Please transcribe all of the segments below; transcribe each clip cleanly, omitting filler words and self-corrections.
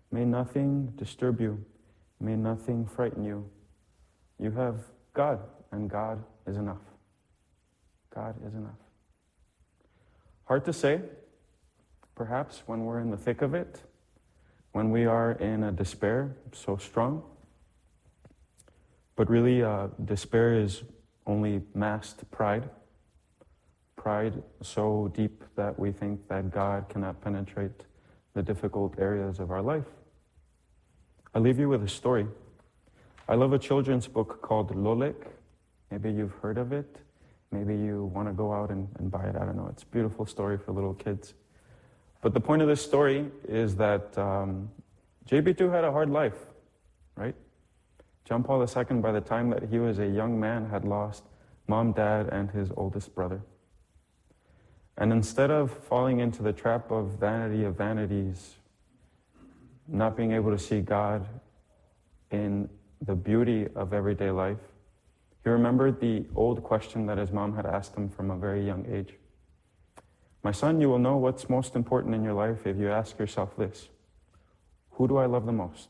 May nothing disturb you. May nothing frighten you. You have God, and God is enough. God is enough. Hard to say, perhaps, when we're in the thick of it, when we are in a despair so strong. But really, despair is only masked pride. Pride so deep that we think that God cannot penetrate the difficult areas of our life. I'll leave you with a story. I love a children's book called Lolek. Maybe you've heard of it. Maybe you want to go out and buy it. I don't know. It's a beautiful story for little kids. But the point of this story is that JP2 had a hard life, right? John Paul II, by the time that he was a young man, had lost mom, dad, and his oldest brother. And instead of falling into the trap of vanity of vanities, not being able to see God in the beauty of everyday life, he remembered the old question that his mom had asked him from a very young age. My son, you will know what's most important in your life if you ask yourself this: who do I love the most?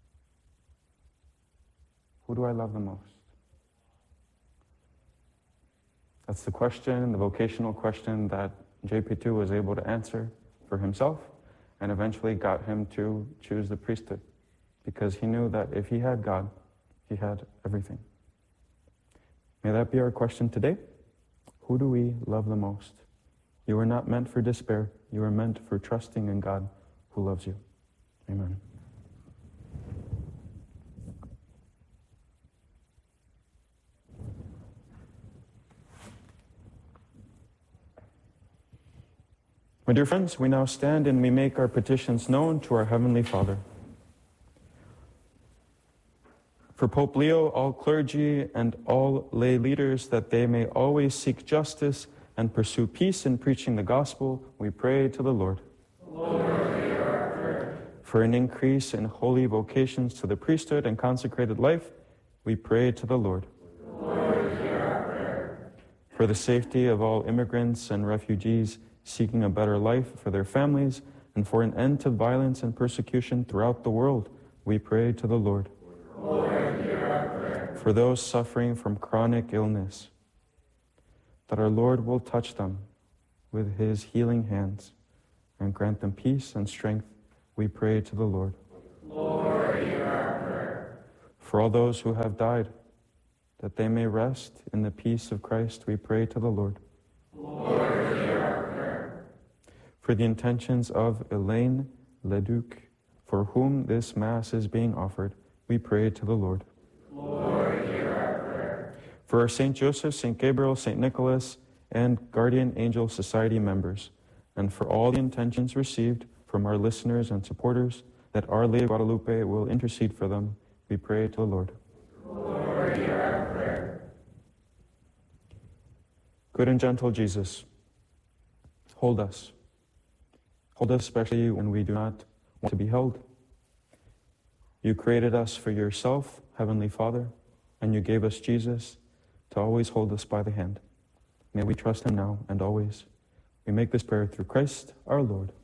Who do I love the most? That's the question, the vocational question that JP2 was able to answer for himself, and eventually got him to choose the priesthood, because he knew that if he had God, he had everything. May that be our question today. Who do we love the most? You were not meant for despair. You were meant for trusting in God who loves you. Amen. My dear friends, we now stand and we make our petitions known to our Heavenly Father. For Pope Leo, all clergy, and all lay leaders, that they may always seek justice and pursue peace in preaching the gospel, we pray to the Lord. Lord, hear our prayer. For an increase in holy vocations to the priesthood and consecrated life, we pray to the Lord. Lord, hear our prayer. For the safety of all immigrants and refugees seeking a better life for their families, and for an end to violence and persecution throughout the world, we pray to the Lord. Lord, hear our prayer. For those suffering from chronic illness, that our Lord will touch them with his healing hands and grant them peace and strength, we pray to the Lord. Lord, hear our prayer. For all those who have died, that they may rest in the peace of Christ, we pray to the Lord. Lord, hear our prayer. For the intentions of Elaine Leduc, for whom this Mass is being offered, we pray to the Lord. Lord, hear our prayer. For our St. Joseph, St. Gabriel, St. Nicholas, and Guardian Angel Society members, and for all the intentions received from our listeners and supporters, that Our Lady of Guadalupe will intercede for them, we pray to the Lord. Lord, hear our prayer. Good and gentle Jesus, hold us. Hold us especially when we do not want to be held. You created us for yourself, Heavenly Father, and you gave us Jesus to always hold us by the hand. May we trust him now and always. We make this prayer through Christ our Lord.